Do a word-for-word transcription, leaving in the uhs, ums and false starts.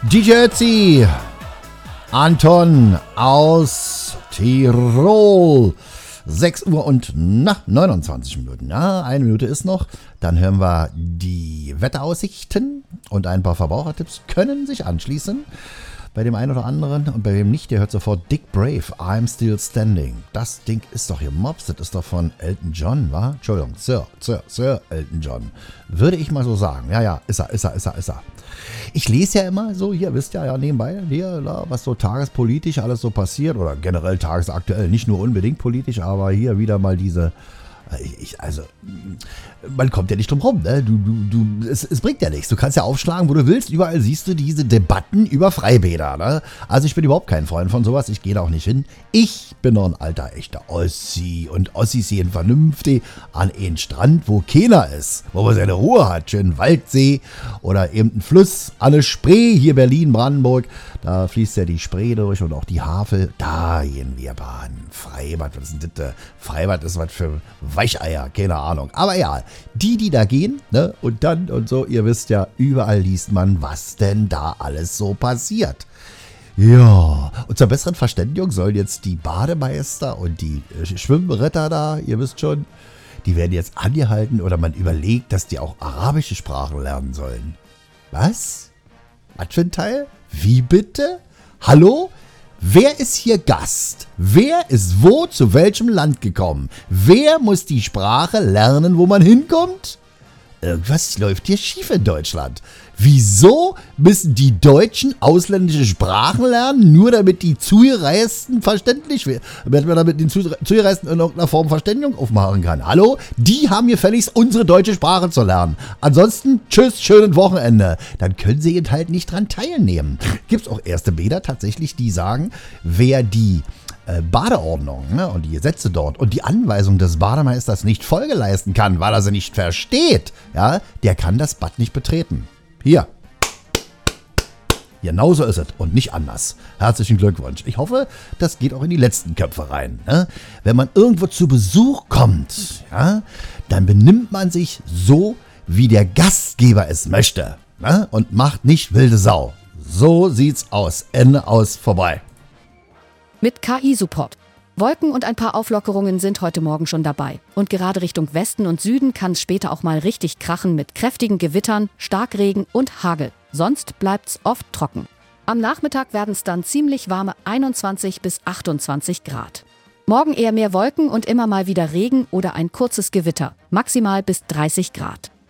D J Ötzi, Anton aus Tirol. sechs Uhr und na, neunundzwanzig Minuten. Ja, eine Minute ist noch. Dann hören wir die Wetteraussichten und ein paar Verbrauchertipps können sich anschließen. Bei dem einen oder anderen und bei wem nicht, der hört sofort Dick Brave, I'm Still Standing. Das Ding ist doch hier Mops, das ist doch von Elton John, wa? Entschuldigung, Sir, Sir, Sir Elton John. Würde ich mal so sagen. Ja, ja, ist er, ist er, ist er, ist er. Ich lese ja immer so, hier, wisst ihr ja nebenbei, hier, was so tagespolitisch alles so passiert oder generell tagesaktuell, nicht nur unbedingt politisch, aber hier wieder mal diese, ich, also, man kommt ja nicht drum rum, ne? Du, du, du, es, es bringt ja nichts. Du kannst ja aufschlagen, wo du willst. Überall siehst du diese Debatten über Freibäder, ne? Also ich bin überhaupt kein Freund von sowas. Ich gehe da auch nicht hin. Ich bin noch ein alter, echter Ossi. Und Ossis sehen vernünftig an einen Strand, wo keiner ist. Wo man seine Ruhe hat. Schön Waldsee oder eben ein Fluss an der Spree. Hier Berlin, Brandenburg. Da fließt ja die Spree durch und auch die Havel. Da gehen wir baden. Freibad, was ist denn das? Freibad ist was für Weicheier, keine Ahnung. Aber ja, die, die da gehen, ne, und dann und so, ihr wisst ja, überall liest man, was denn da alles so passiert. Ja, und zur besseren Verständigung sollen jetzt die Bademeister und die äh, Schwimmritter da, ihr wisst schon, die werden jetzt angehalten oder man überlegt, dass die auch arabische Sprachen lernen sollen. Was? Was für ein Teil? Wie bitte? Hallo? Wer ist hier Gast? Wer ist wo zu welchem Land gekommen? Wer muss die Sprache lernen, wo man hinkommt? Irgendwas läuft hier schief in Deutschland. Wieso müssen die Deutschen ausländische Sprachen lernen, nur damit die Zugereisten verständlich werden? Damit man damit den Zugereisten in irgendeiner Form Verständigung aufmachen kann. Hallo? Die haben gefälligst unsere deutsche Sprache zu lernen. Ansonsten, tschüss, schönes Wochenende. Dann können sie eben halt nicht dran teilnehmen. Gibt es auch erste Bäder tatsächlich, die sagen, wer die äh, Badeordnung, ne, und die Gesetze dort und die Anweisung des Bademeisters nicht Folge leisten kann, weil er sie nicht versteht, ja, der kann das Bad nicht betreten. Hier. Genauso ist es und nicht anders. Herzlichen Glückwunsch. Ich hoffe, das geht auch in die letzten Köpfe rein. Ne? Wenn man irgendwo zu Besuch kommt, ja, dann benimmt man sich so, wie der Gastgeber es möchte. Ne? Und macht nicht wilde Sau. So sieht's aus. Ende aus, vorbei. Mit K I-Support. Wolken und ein paar Auflockerungen sind heute Morgen schon dabei. Und gerade Richtung Westen und Süden kann es später auch mal richtig krachen mit kräftigen Gewittern, Starkregen und Hagel. Sonst bleibt's oft trocken. Am Nachmittag werden es dann ziemlich warme einundzwanzig bis achtundzwanzig Grad. Morgen eher mehr Wolken und immer mal wieder Regen oder ein kurzes Gewitter, maximal bis dreißig Grad.